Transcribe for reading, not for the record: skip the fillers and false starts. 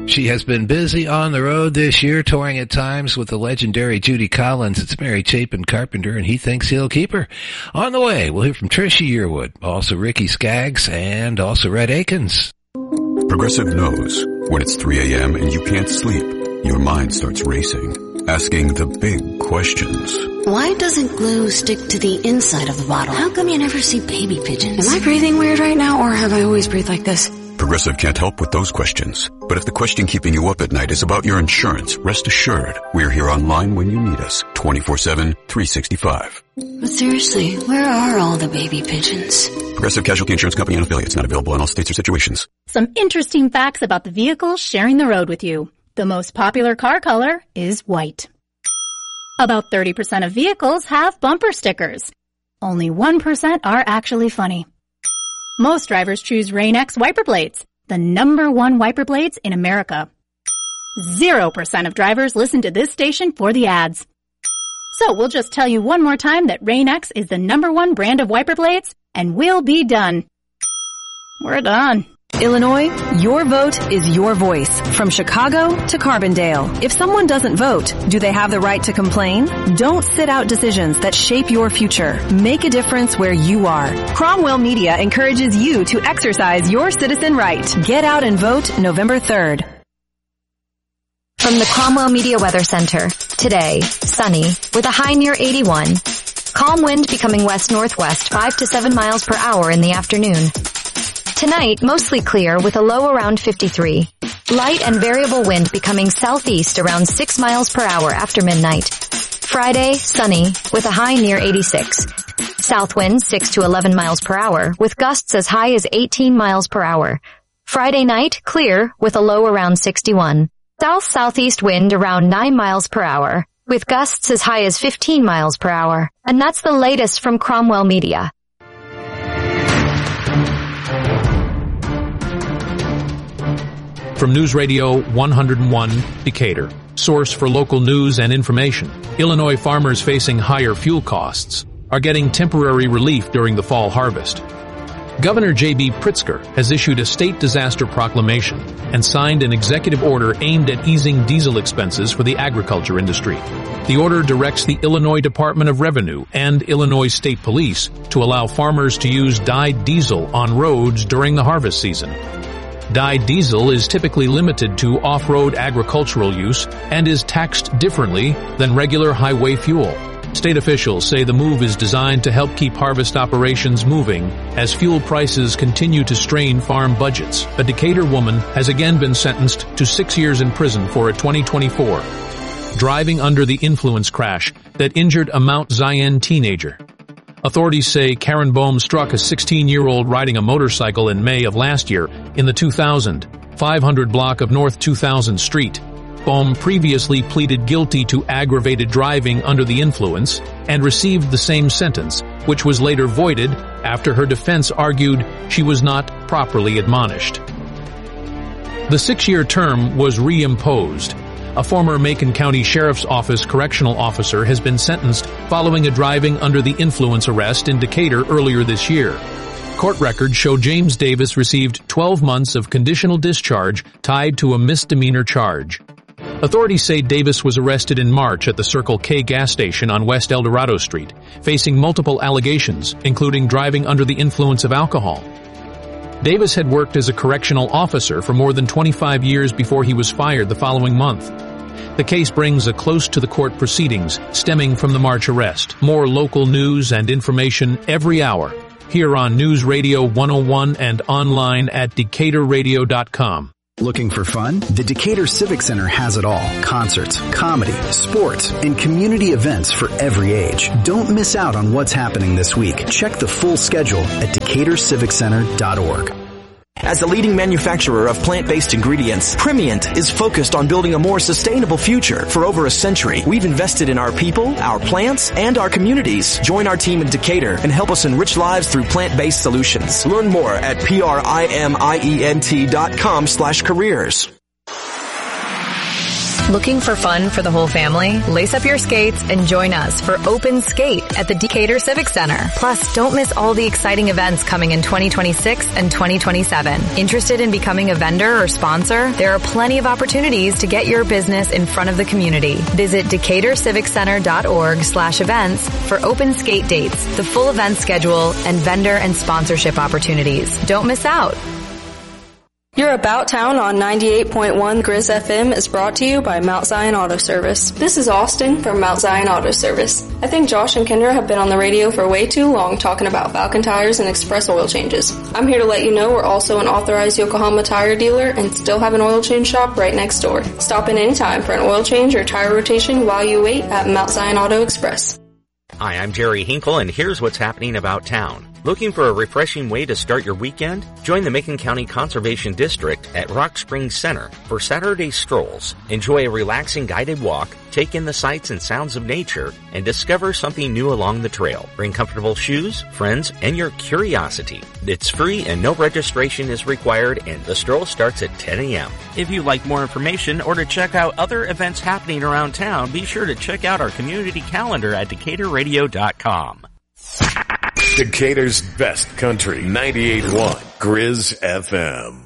She has been busy on the road this year, touring at times with the legendary Judy Collins. It's Mary Chapin Carpenter, and he thinks he'll keep her. On the way, we'll hear from Trisha Yearwood, also Ricky Skaggs, and also Red Akins. Progressive knows when it's 3 a.m. and you can't sleep, your mind starts racing, asking the big questions. Why doesn't glue stick to the inside of the bottle? How come you never see baby pigeons? Am I breathing weird right now, or have I always breathed like this? Progressive can't help with those questions. But if the question keeping you up at night is about your insurance, rest assured, we're here online when you need us, 24/7, 365. But seriously, where are all the baby pigeons? Progressive Casualty Insurance Company and affiliates, not available in all states or situations. Some interesting facts about the vehicles sharing the road with you. The most popular car color is white. About 30% of vehicles have bumper stickers. Only 1% are actually funny. Most drivers choose Rain-X wiper blades, the #1 wiper blades in America. 0% of drivers listen to this station for the ads. So we'll just tell you one more time that Rain-X is the #1 brand of wiper blades, and we'll be done. We're done. Illinois, your vote is your voice. From Chicago to Carbondale. If someone doesn't vote, do they have the right to complain? Don't sit out decisions that shape your future. Make a difference where you are. Cromwell Media encourages you to exercise your citizen right. Get out and vote November 3rd. From the Cromwell Media Weather Center. Today, sunny with a high near 81. Calm wind becoming west-northwest 5 to 7 miles per hour in the afternoon. Tonight, mostly clear with a low around 53. Light and variable wind becoming southeast around 6 miles per hour after midnight. Friday, sunny with a high near 86. South wind 6 to 11 miles per hour with gusts as high as 18 miles per hour. Friday night, clear with a low around 61. South-southeast wind around 9 miles per hour with gusts as high as 15 miles per hour. And that's the latest from Cromwell Media. From News Radio 101, Decatur, source for local news and information, Illinois farmers facing higher fuel costs are getting temporary relief during the fall harvest. Governor J.B. Pritzker has issued a state disaster proclamation and signed an executive order aimed at easing diesel expenses for the agriculture industry. The order directs the Illinois Department of Revenue and Illinois State Police to allow farmers to use dyed diesel on roads during the harvest season. Dyed diesel is typically limited to off-road agricultural use and is taxed differently than regular highway fuel. State officials say the move is designed to help keep harvest operations moving as fuel prices continue to strain farm budgets. A Decatur woman has again been sentenced to 6 years in prison for a 2024 driving under the influence crash that injured a Mount Zion teenager. Authorities say Karen Bohm struck a 16-year-old riding a motorcycle in May of last year in the 500 block of North 2000 Street. Bohm previously pleaded guilty to aggravated driving under the influence and received the same sentence, which was later voided after her defense argued she was not properly admonished. The 6-year term was reimposed. A former Macon County Sheriff's Office correctional officer has been sentenced following a driving under the influence arrest in Decatur earlier this year. Court records show James Davis received 12 months of conditional discharge tied to a misdemeanor charge. Authorities say Davis was arrested in March at the Circle K gas station on West El Dorado Street, facing multiple allegations, including driving under the influence of alcohol. Davis had worked as a correctional officer for more than 25 years before he was fired the following month. The case brings a close to the court proceedings stemming from the March arrest. More local news and information every hour here on News Radio 101 and online at DecaturRadio.com. Looking for fun? The Decatur Civic Center has it all. Concerts, comedy, sports, and community events for every age. Don't miss out on what's happening this week. Check the full schedule at DecaturCivicCenter.org. As a leading manufacturer of plant-based ingredients, Primient is focused on building a more sustainable future. For over a century, we've invested in our people, our plants, and our communities. Join our team in Decatur and help us enrich lives through plant-based solutions. Learn more at primient.com/careers. Looking for fun for the whole family? Lace up your skates and join us for Open Skate, at the Decatur Civic Center. Plus, don't miss all the exciting events coming in 2026 and 2027. Interested in becoming a vendor or sponsor? There are plenty of opportunities to get your business in front of the community. Visit DecaturCivicCenter.org/events for open skate dates, the full event schedule, and vendor and sponsorship opportunities. Don't miss out. Your About Town on 98.1 Grizz FM is brought to you by Mount Zion Auto Service. This is Austin from Mount Zion Auto Service. I think Josh and Kendra have been on the radio for way too long talking about Falcon tires and express oil changes. I'm here to let you know we're also an authorized Yokohama tire dealer and still have an oil change shop right next door. Stop in anytime for an oil change or tire rotation while you wait at Mount Zion Auto Express. Hi, I'm Jerry Hinkle, and here's what's happening about town. Looking for a refreshing way to start your weekend? Join the Macon County Conservation District at Rock Springs Center for Saturday strolls. Enjoy a relaxing guided walk, take in the sights and sounds of nature, and discover something new along the trail. Bring comfortable shoes, friends, and your curiosity. It's free and no registration is required, and the stroll starts at 10 a.m. If you'd like more information or to check out other events happening around town, be sure to check out our community calendar at DecaturRadio.com. Decatur's best country, 98.1 Grizz FM.